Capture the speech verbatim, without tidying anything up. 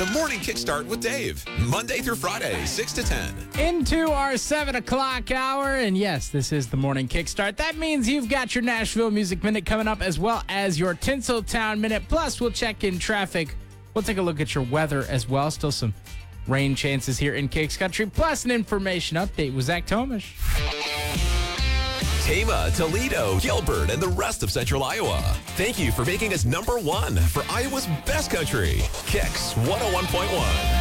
The Morning Kickstart with Dave. Monday through Friday, six to ten. Into our seven o'clock hour, and yes, this is the Morning Kickstart. That means you've got your Nashville Music Minute coming up, as well as your Tinseltown Minute. Plus, we'll check in traffic. We'll take a look at your weather as well. Still some rain chances here in Kicks Country, plus an information update with Zach Tomish. Tama, Toledo, Gilbert, and the rest of Central Iowa. Thank you for making us number one for Iowa's best country. Kicks one oh one point one.